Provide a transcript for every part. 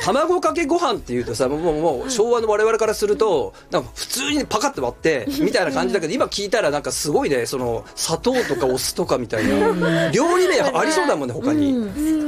卵かけご飯っていうとさ、もう昭和の我々からするとなんか普通にパカッと割ってみたいな感じだけど、今聞いたらなんかすごいね、その砂糖とかお酢とかみたいな料理名ありそうだもんね他に。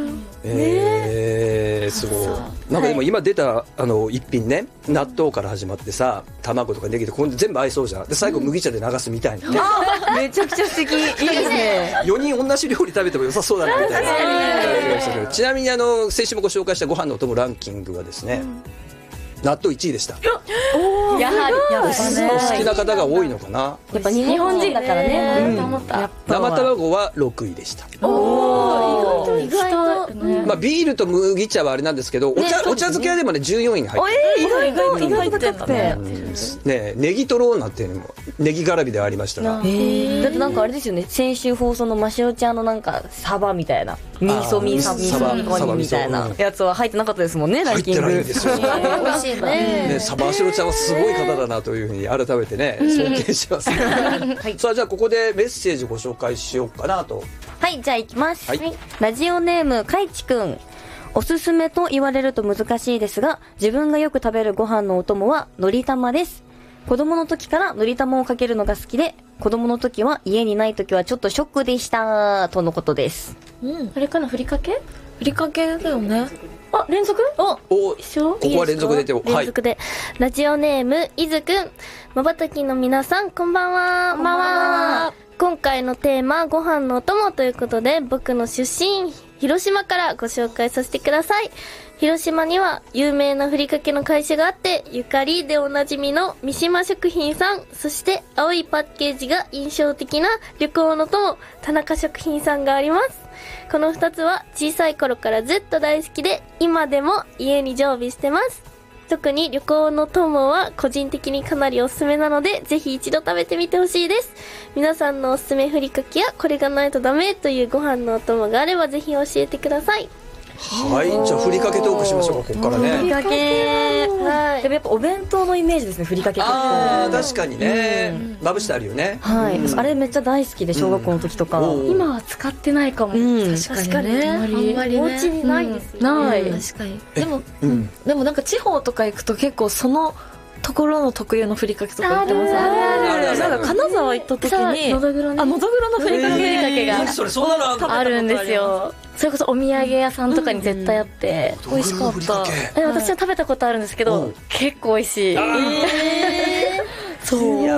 すごい。なんかでも今出た一品ね、納豆から始まってさ、卵とかネギとかこれ全部合いそうじゃん。で最後麦茶で流すみたいなね。 めちゃくちゃ素敵。いいですね。 4人同じ料理食べても良さそうだなみたいな。ちなみに先週もご紹介したご飯のお供ランキングはですね、納豆1位でした。 やはり好きな方が多いのかな。 やっぱ日本人だからね。 生卵は6位でした。 意外とまあビールと麦茶はあれなんですけど、お茶漬けはでもね14位に入ってる。 意外と高くてね、ネギトロなんていうのもネギ絡みではありましたが、 だってなんかあれですよね、先週放送のマシオちゃんのなんかサバみたいな味噌煮みたいなやつは入ってなかったですもんね、ランキング。 入ってないんですよ。 美味しいね。 サバシロちゃんはすごい方だなというふうに改めてね尊敬します。さあじゃあここでメッセージご紹介しようかなと。 はい、じゃあいきます、 はい、 ラジオネームかいちくん。おすすめと言われると難しいですが、自分がよく食べるご飯のお供はのり玉です。子供の時からのり玉をかけるのが好きで、子供の時は家にない時はちょっとショックでしたとのことです。 あれかな、ふりかけだよね。 あ、連続？ お、 一緒？ ここは連続で連続で。ラジオネームいずくん。まばたきの皆さんこんばんは。 こんばんは。 今回のテーマ、ご飯のお供ということで、僕の出身、広島からご紹介させてください。広島には有名なふりかけの会社があって、ゆかりでおなじみの三島食品さん、そして青いパッケージが印象的な旅行の友、田中食品さんがあります。この2つは小さい頃からずっと大好きで、今でも家に常備してます。特に旅行の友は個人的にかなりおすすめなので、ぜひ一度食べてみてほしいです。皆さんのおすすめふりかけやこれがないとダメというご飯のお供があればぜひ教えてください。 はい、じゃあふりかけトークしましょうか、ここからね。 ふりかけ、はい。でもやっぱお弁当のイメージですね、ふりかけって。 ああ、確かにね。まぶしてあるよね。 はい。あれめっちゃ大好きで、小学校の時とか。 今は使ってないかも。 確かにね。あんまりね。 お家にないですよね。 ない。確かに。でもなんか地方とか行くと結構そのところの特有のふりかけとか売ってますよね。なんか金沢行った時にのどぐろね。 のどぐろのふりかけがそれそんなのあるんですよ。それこそお土産屋さんとかに絶対あって美味しかった。 私は食べたことあるんですけど、結構美味しい。 そう。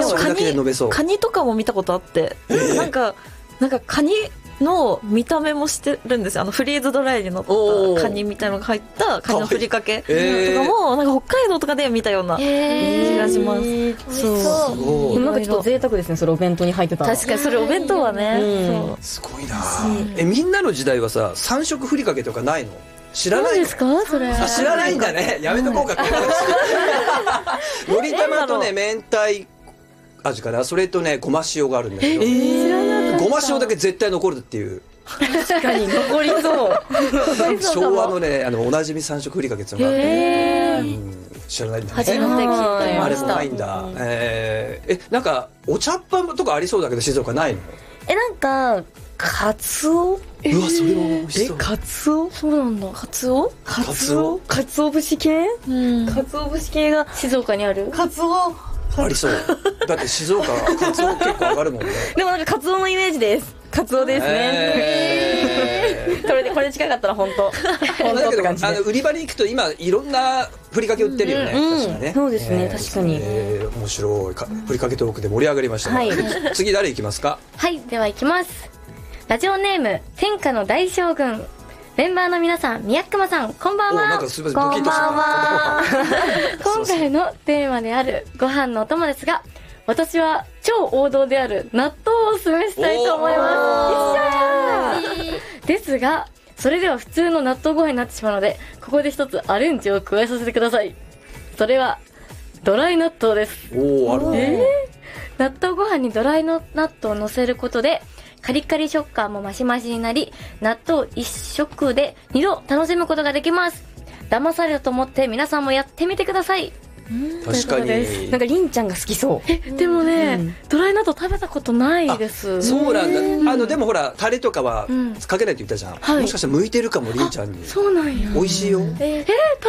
それだけで述べそう。 カニとかも見たことあって、なんかカニの見た目もしてるんですよ。フリーズドライに乗ったカニみたいなのが入ったカニのふりかけとかも、なんか北海道とかで見たような気がします。 そう。なんかちょっと贅沢ですね、それお弁当に入ってた。 確かにそれお弁当はね。 すごいな。みんなの時代はさ、3色ふりかけとかないの？知らないですかそれ。 知らないんだね。やめとこうか。のり玉とね、明太味かな。それとね、ごま塩があるんだけど、ごま塩だけ絶対残るっていう。 確かに残りそう。 昭和のね、おなじみ3色ふりかけっていうのがあって、知らないんだね。 初めて聞いた。 あれもないんだ。なんかお茶っ葉とかありそうだけど静岡ないの？ なんかカツオ？ うわ、それは美味しそう。 カツオ？ そうなんだ。 カツオ節系？カツオ節系が静岡にある？ カツオありそう。だって静岡はカツオ結構上がるもんね。 でもなんかカツオのイメージです。カツオですね。これ近かったら本当。 だけど売り場に行くと今いろんなふりかけ売ってるよね。確かね。 そうですね、確かに。 面白いふりかけトークで盛り上がりました。次誰行きますか？ はい、では行きます。ラジオネーム天下の大将軍。メンバーの皆さん、宮熊さん、こんばんは。こんばんは。今回のテーマであるご飯のお供ですが、私は超王道である納豆をおすすめしたいと思います。ですが、それでは普通の納豆ご飯になってしまうので、ここで一つアレンジを加えさせてください。それはドライ納豆です。 おー、あるね。 納豆ご飯にドライの納豆を乗せることでカリカリ食感もマシマシになり、納豆一食で2度楽しむことができます。騙されたと思って皆さんもやってみてください。 確かに。 なんかりんちゃんが好きそう。 でもね、ドライ納豆食べたことないです。 そうなんだ。でもほらタレとかはかけないって言ったじゃん。もしかしたら向いてるかも、りんちゃんに。 そうなんや。 美味しいよ。